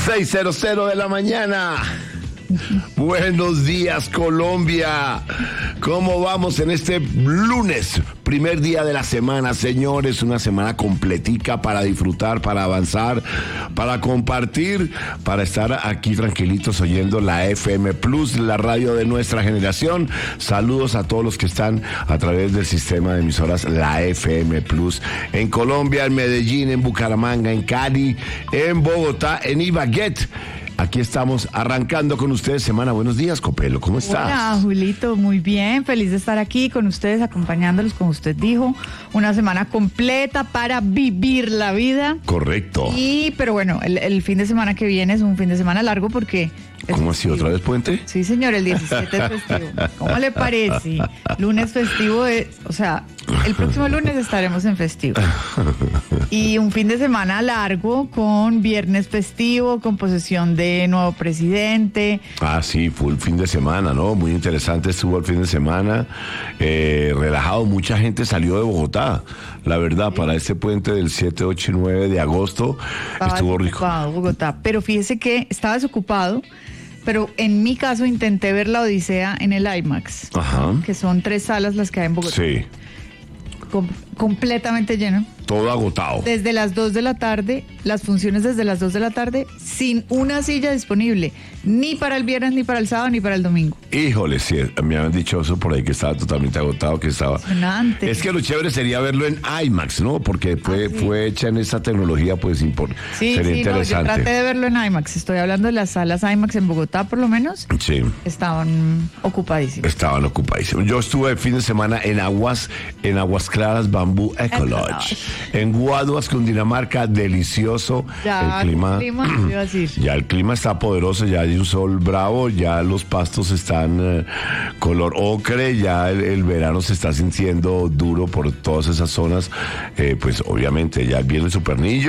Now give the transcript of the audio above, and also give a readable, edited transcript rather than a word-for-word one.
6:00 de la mañana. Buenos días, Colombia. ¿Cómo vamos en este lunes? Primer día de la semana, señores. Una semana completica para disfrutar, para avanzar, para compartir, para estar aquí tranquilitos oyendo la FM Plus, la radio de nuestra generación. Saludos a todos los que están a través del sistema de emisoras La FM Plus. En Colombia, en Medellín, en Bucaramanga, en Cali, en Bogotá, en Ibagué. Aquí estamos arrancando con ustedes semana. Buenos días, Copelo, ¿cómo estás? Hola, Julito, muy bien, feliz de estar aquí con ustedes, acompañándolos, como usted dijo, una semana completa para vivir la vida. Correcto. Pero bueno, el fin de semana que viene es un fin de semana largo porque... ¿Cómo así, otra vez puente? Sí, señor, el 17 es festivo. ¿Cómo le parece? Lunes festivo, el próximo lunes estaremos en festivo. Y un fin de semana largo con viernes festivo, con posesión de nuevo presidente. Ah, sí, full fin de semana, ¿no? Muy interesante estuvo el fin de semana. Relajado, mucha gente salió de Bogotá. La verdad, sí. Para este puente del 7, 8 y 9 de agosto estuvo rico. Bogotá, pero fíjese que estaba desocupado. Pero en mi caso intenté ver la Odisea en el IMAX. Ajá. Que son 3 salas las que hay en Bogotá. Sí. Completamente lleno. Todo agotado. Desde las 2 de la tarde, las funciones desde las 2 de la tarde, sin una silla disponible, ni para el viernes, ni para el sábado, ni para el domingo. Híjole, sí, me habían dicho eso por ahí, que estaba totalmente agotado, que estaba... Impresionante. Es que lo chévere sería verlo en IMAX, ¿no? Porque fue hecha en esta tecnología, pues, sería interesante. No, yo traté de verlo en IMAX, estoy hablando de las salas IMAX en Bogotá, por lo menos. Sí. Estaban ocupadísimas. Yo estuve el fin de semana en Aguas Claras Bambú Eco Lodge. En Guaduas, Cundinamarca, delicioso. Ya, el clima iba a decir. Ya el clima está poderoso, ya hay un sol bravo, ya los pastos están color ocre, ya el verano se está sintiendo duro por todas esas zonas. Pues obviamente ya viene el Supernillo.